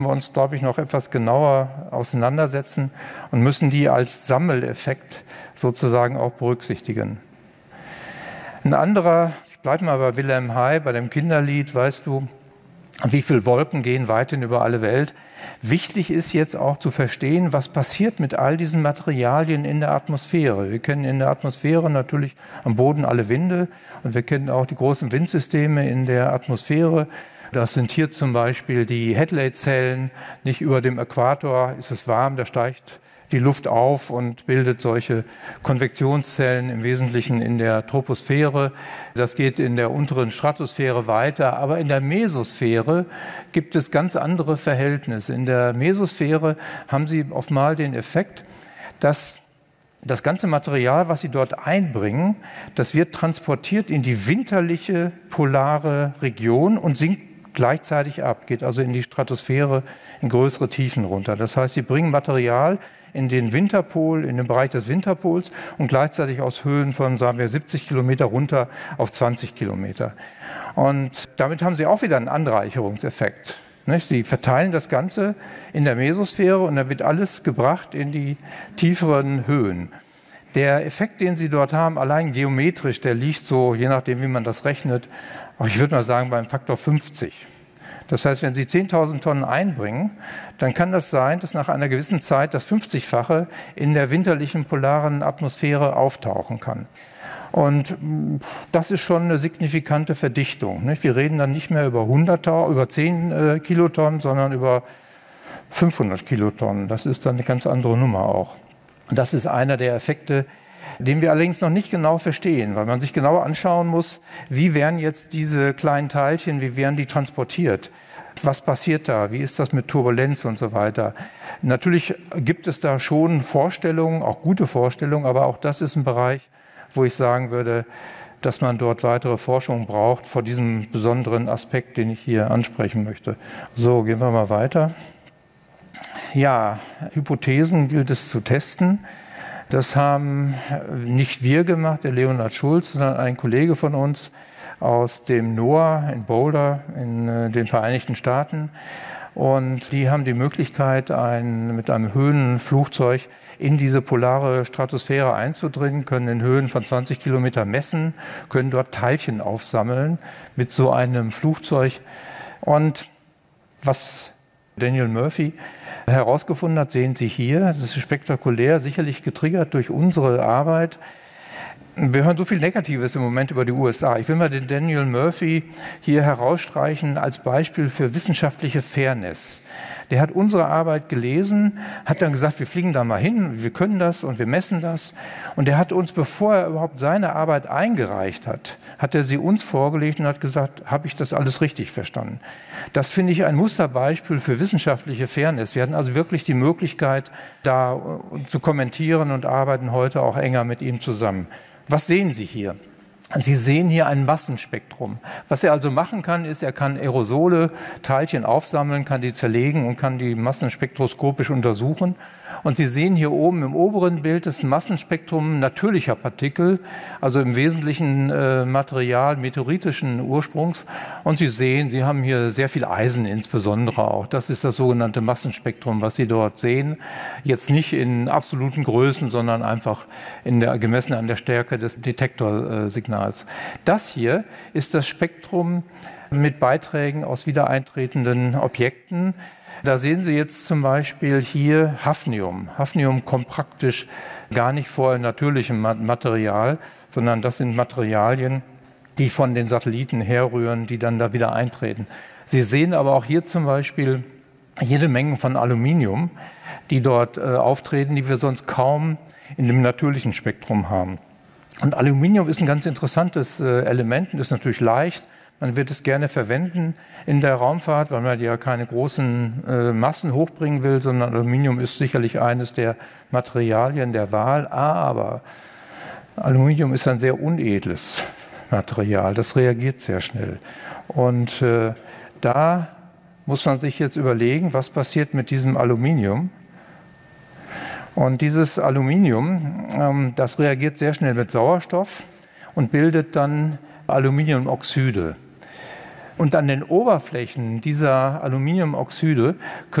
wir uns, glaube ich, noch etwas genauer auseinandersetzen und müssen die als Sammeleffekt sozusagen auch berücksichtigen. Ein anderer, ich bleibe mal bei Wilhelm Hay, bei dem Kinderlied, weißt du, wie viele Wolken gehen weithin über alle Welt. Wichtig ist jetzt auch zu verstehen, was passiert mit all diesen Materialien in der Atmosphäre. Wir kennen in der Atmosphäre natürlich am Boden alle Winde und wir kennen auch die großen Windsysteme in der Atmosphäre. Das sind hier zum Beispiel die Hadley-Zellen. Nicht über dem Äquator ist es warm, da steigt die Luft auf und bildet solche Konvektionszellen im Wesentlichen in der Troposphäre. Das geht in der unteren Stratosphäre weiter, aber in der Mesosphäre gibt es ganz andere Verhältnisse. In der Mesosphäre haben Sie oft mal den Effekt, dass das ganze Material, was Sie dort einbringen, das wird transportiert in die winterliche polare Region und sinkt gleichzeitig ab, geht also in die Stratosphäre, in größere Tiefen runter. Das heißt, Sie bringen Material in den Winterpol, in den Bereich des Winterpols und gleichzeitig aus Höhen von, sagen wir, 70 Kilometer runter auf 20 Kilometer. Und damit haben Sie auch wieder einen Anreicherungseffekt. Sie verteilen das Ganze in der Mesosphäre und dann wird alles gebracht in die tieferen Höhen. Der Effekt, den Sie dort haben, allein geometrisch, der liegt so, je nachdem, wie man das rechnet, ich würde mal sagen, beim Faktor 50. Das heißt, wenn Sie 10.000 Tonnen einbringen, dann kann das sein, dass nach einer gewissen Zeit das 50-fache in der winterlichen polaren Atmosphäre auftauchen kann. Und das ist schon eine signifikante Verdichtung. Wir reden dann nicht mehr über 10 Kilotonnen, sondern über 500 Kilotonnen. Das ist dann eine ganz andere Nummer auch. Und das ist einer der Effekte, den wir allerdings noch nicht genau verstehen, weil man sich genauer anschauen muss, wie werden jetzt diese kleinen Teilchen, wie werden die transportiert? Was passiert da? Wie ist das mit Turbulenz und so weiter? Natürlich gibt es da schon Vorstellungen, auch gute Vorstellungen, aber auch das ist ein Bereich, wo ich sagen würde, dass man dort weitere Forschung braucht vor diesem besonderen Aspekt, den ich hier ansprechen möchte. So, gehen wir mal weiter. Ja, Hypothesen gilt es zu testen. Das haben nicht wir gemacht, der Leonhard Schulz, sondern ein Kollege von uns aus dem NOAA in Boulder in den Vereinigten Staaten. Und die haben die Möglichkeit, mit einem Höhenflugzeug in diese polare Stratosphäre einzudringen, können in Höhen von 20 Kilometer messen, können dort Teilchen aufsammeln mit so einem Flugzeug. Und was Daniel Murphy herausgefunden hat, sehen Sie hier. Das ist spektakulär, sicherlich getriggert durch unsere Arbeit. Wir hören so viel Negatives im Moment über die USA. Ich will mal den Daniel Murphy hier herausstreichen als Beispiel für wissenschaftliche Fairness. Der hat unsere Arbeit gelesen, hat dann gesagt, wir fliegen da mal hin, wir können das und wir messen das. Und er hat uns, bevor er überhaupt seine Arbeit eingereicht hat, hat er sie uns vorgelegt und hat gesagt, habe ich das alles richtig verstanden? Das finde ich ein Musterbeispiel für wissenschaftliche Fairness. Wir hatten also wirklich die Möglichkeit, da zu kommentieren und arbeiten heute auch enger mit ihm zusammen. Was sehen Sie hier? Sie sehen hier ein Massenspektrum. Was er also machen kann, ist, er kann Aerosole, Teilchen aufsammeln, kann die zerlegen und kann die massenspektroskopisch untersuchen. Und Sie sehen hier oben im oberen Bild das Massenspektrum natürlicher Partikel, also im Wesentlichen Material meteoritischen Ursprungs. Und Sie sehen, Sie haben hier sehr viel Eisen insbesondere auch. Das ist das sogenannte Massenspektrum, was Sie dort sehen. Jetzt nicht in absoluten Größen, sondern einfach gemessen an der Stärke des Detektorsignals. Das hier ist das Spektrum mit Beiträgen aus wiedereintretenden Objekten. Da sehen Sie jetzt zum Beispiel hier Hafnium. Hafnium kommt praktisch gar nicht vor in natürlichem Material, sondern das sind Materialien, die von den Satelliten herrühren, die dann da wieder eintreten. Sie sehen aber auch hier zum Beispiel jede Menge von Aluminium, die dort auftreten, die wir sonst kaum in dem natürlichen Spektrum haben. Und Aluminium ist ein ganz interessantes Element und ist natürlich leicht. Man wird es gerne verwenden in der Raumfahrt, weil man ja keine großen Massen hochbringen will, sondern Aluminium ist sicherlich eines der Materialien der Wahl. Aber Aluminium ist ein sehr unedles Material, das reagiert sehr schnell. Und da muss man sich jetzt überlegen, was passiert mit diesem Aluminium. Und dieses Aluminium, das reagiert sehr schnell mit Sauerstoff und bildet dann Aluminiumoxide. Und an den Oberflächen dieser Aluminiumoxide